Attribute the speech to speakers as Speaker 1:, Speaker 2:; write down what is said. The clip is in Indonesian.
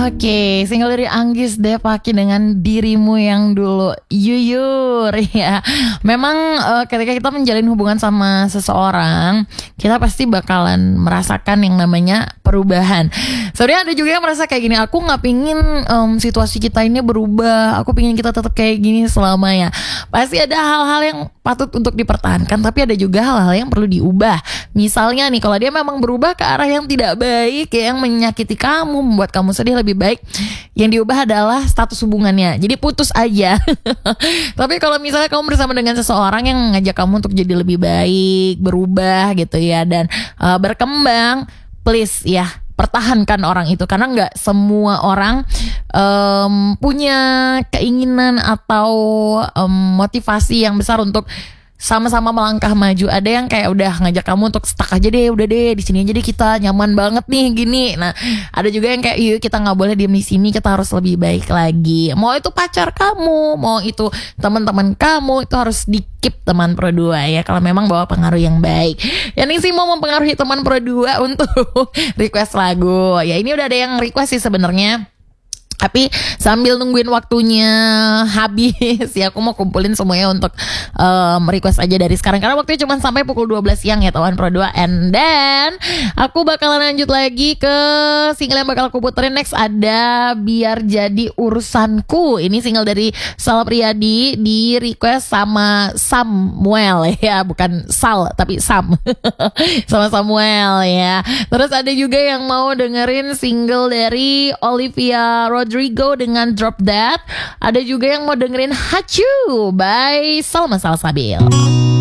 Speaker 1: Oke, single dari Anggis Devaki dengan Dirimu Yang Dulu. Yuyur ya. Memang ketika kita menjalin hubungan sama seseorang, kita pasti bakalan merasakan yang namanya perubahan. Sebenarnya ada juga yang merasa kayak gini, aku gak pingin situasi kita ini berubah, aku pingin kita tetap kayak gini selamanya. Pasti ada hal-hal yang patut untuk dipertahankan, tapi ada juga hal-hal yang perlu diubah. Misalnya nih, kalau dia memang berubah ke arah yang tidak baik, yang menyakiti kamu, membuat kamu sedih, lebih baik yang diubah adalah status hubungannya. Jadi putus aja. Tapi kalau misalnya kamu bersama dengan seseorang yang ngajak kamu untuk jadi lebih baik, berubah gitu ya, dan berkembang, please ya, pertahankan orang itu. Karena gak semua orang punya keinginan atau motivasi yang besar untuk sama-sama melangkah maju. Ada yang kayak udah ngajak kamu untuk stuck aja deh, udah deh di sini aja deh, kita nyaman banget nih gini. Nah, ada juga yang kayak yuk kita nggak boleh diem di sini, kita harus lebih baik lagi. Mau itu pacar kamu, mau itu teman-teman kamu, itu harus di keep teman pro 2 ya, kalau memang bawa pengaruh yang baik. Yang sih mau mempengaruhi teman pro 2 untuk request lagu. Ya ini udah ada yang request sih sebenarnya. Tapi sambil nungguin waktunya habis ya, aku mau kumpulin semuanya untuk request aja dari sekarang, karena waktunya cuma sampai pukul 12 siang ya teman Pro 2. And then aku bakalan lanjut lagi ke single yang bakal aku puterin next. Ada Biar Jadi Urusanku. Ini single dari Sal Priadi, di request sama Samuel ya, bukan Sal tapi Sam. Sama Samuel ya. Terus ada juga yang mau dengerin single dari Olivia Rodrigo dengan Drop That. Ada juga yang mau dengerin Hachu by Salma Salsabil.